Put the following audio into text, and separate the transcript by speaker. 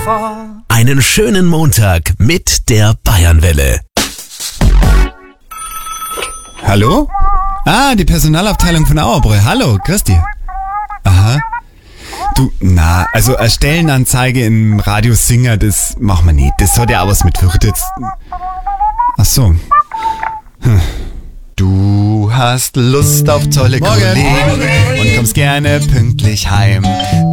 Speaker 1: Einen schönen Montag mit der Bayernwelle.
Speaker 2: Hallo? Ah, die Personalabteilung von Auerbräu. Hallo, grüß dich. Aha. Du, also eine Stellenanzeige im Radio Singer, das machen wir nicht. Das hat ja auch was mit Würde jetzt. Ach so. Du hast Lust auf tolle Kollegen und kommst gerne pünktlich heim.